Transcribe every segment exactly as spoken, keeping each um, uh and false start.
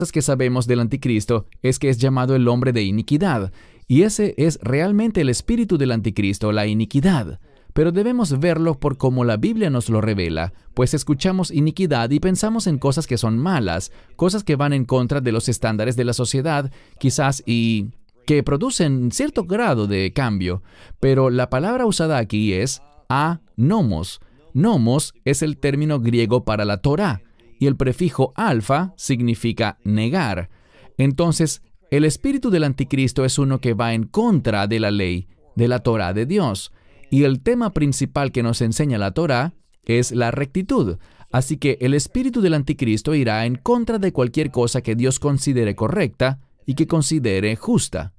que sabemos del anticristo es que es llamado el hombre de iniquidad, y ese es realmente el espíritu del anticristo, la iniquidad. Pero debemos verlo por como la Biblia nos lo revela, pues escuchamos iniquidad y pensamos en cosas que son malas, cosas que van en contra de los estándares de la sociedad, quizás, y que producen cierto grado de cambio. Pero la palabra usada aquí es a-nomos. Nomos es el término griego para la Torá, y el prefijo alfa significa negar. Entonces, el espíritu del anticristo es uno que va en contra de la ley, de la Torá de Dios. Y el tema principal que nos enseña la Torá es la rectitud. Así que el espíritu del anticristo irá en contra de cualquier cosa que Dios considere correcta y que considere justa.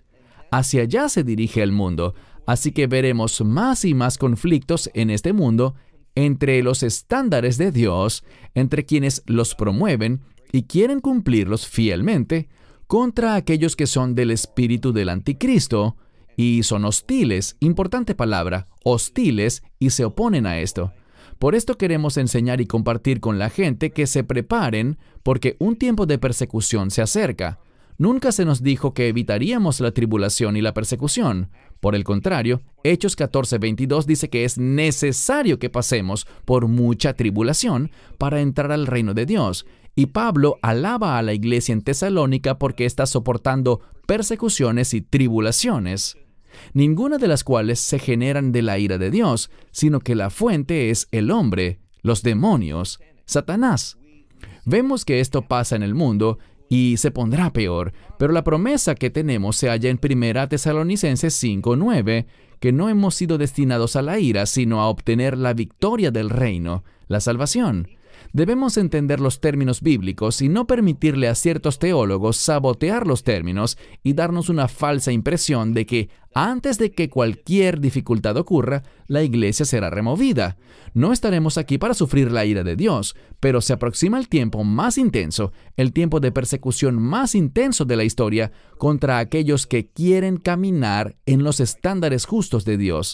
Hacia allá se dirige el mundo, así que veremos más y más conflictos en este mundo entre los estándares de Dios, entre quienes los promueven y quieren cumplirlos fielmente, contra aquellos que son del espíritu del anticristo, y son hostiles, importante palabra, hostiles, y se oponen a esto. Por esto queremos enseñar y compartir con la gente que se preparen, porque un tiempo de persecución se acerca. Nunca se nos dijo que evitaríamos la tribulación y la persecución. Por el contrario, Hechos catorce veintidós dice que es necesario que pasemos por mucha tribulación para entrar al reino de Dios. Y Pablo alaba a la iglesia en Tesalónica porque está soportando persecuciones y tribulaciones, ninguna de las cuales se generan de la ira de Dios, sino que la fuente es el hombre, los demonios, Satanás. Vemos que esto pasa en el mundo y se pondrá peor, pero la promesa que tenemos se halla en Primera Tesalonicenses cinco nueve, que no hemos sido destinados a la ira, sino a obtener la victoria del reino, la salvación. Debemos entender los términos bíblicos y no permitirle a ciertos teólogos sabotear los términos y darnos una falsa impresión de que antes de que cualquier dificultad ocurra, la iglesia será removida. No estaremos aquí para sufrir la ira de Dios, pero se aproxima el tiempo más intenso, el tiempo de persecución más intenso de la historia contra aquellos que quieren caminar en los estándares justos de Dios.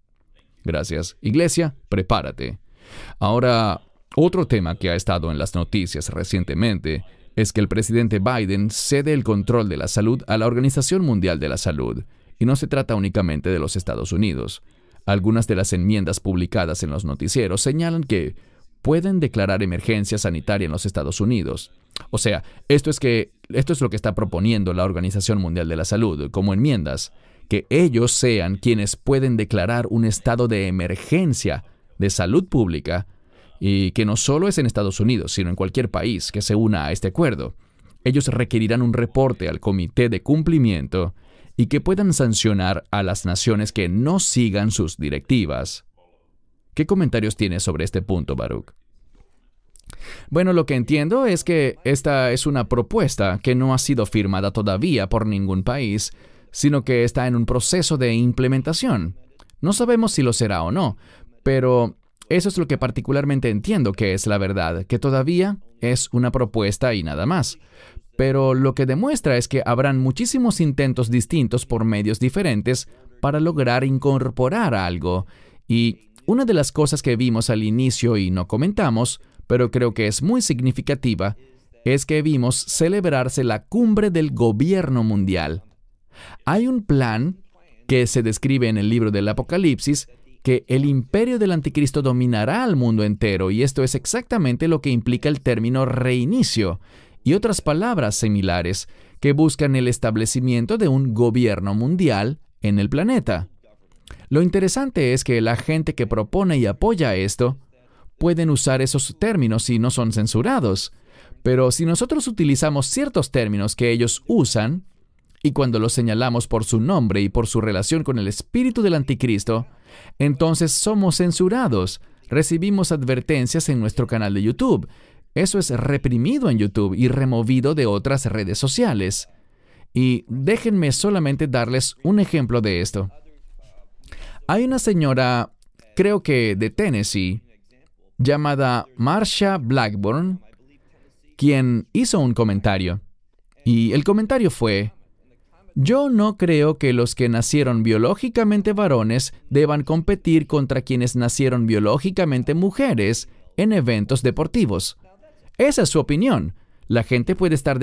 Gracias. Iglesia, prepárate. Ahora, otro tema que ha estado en las noticias recientemente es que el presidente Biden cede el control de la salud a la Organización Mundial de la Salud, y no se trata únicamente de los Estados Unidos. Algunas de las enmiendas publicadas en los noticieros señalan que pueden declarar emergencia sanitaria en los Estados Unidos. O sea, esto es, que, esto es lo que está proponiendo la Organización Mundial de la Salud como enmiendas, que ellos sean quienes pueden declarar un estado de emergencia de salud pública, y que no solo es en Estados Unidos, sino en cualquier país que se una a este acuerdo. Ellos requerirán un reporte al Comité de Cumplimiento y que puedan sancionar a las naciones que no sigan sus directivas. ¿Qué comentarios tienes sobre este punto, Baruch? Bueno, lo que entiendo es que esta es una propuesta que no ha sido firmada todavía por ningún país, sino que está en un proceso de implementación. No sabemos si lo será o no, pero eso es lo que particularmente entiendo que es la verdad, que todavía es una propuesta y nada más. Pero lo que demuestra es que habrán muchísimos intentos distintos por medios diferentes para lograr incorporar algo. Y una de las cosas que vimos al inicio y no comentamos, pero creo que es muy significativa, es que vimos celebrarse la cumbre del gobierno mundial. Hay un plan que se describe en el libro del Apocalipsis, que el imperio del anticristo dominará al mundo entero, y esto es exactamente lo que implica el término reinicio, y otras palabras similares que buscan el establecimiento de un gobierno mundial en el planeta. Lo interesante es que la gente que propone y apoya esto pueden usar esos términos y no son censurados, pero si nosotros utilizamos ciertos términos que ellos usan, y cuando los señalamos por su nombre y por su relación con el espíritu del anticristo, entonces somos censurados, recibimos advertencias en nuestro canal de YouTube. Eso es reprimido en YouTube y removido de otras redes sociales. Y déjenme solamente darles un ejemplo de esto. Hay una señora, creo que de Tennessee, llamada Marsha Blackburn, quien hizo un comentario. Y el comentario fue: yo no creo que los que nacieron biológicamente varones deban competir contra quienes nacieron biológicamente mujeres en eventos deportivos. Esa es su opinión. La gente puede estar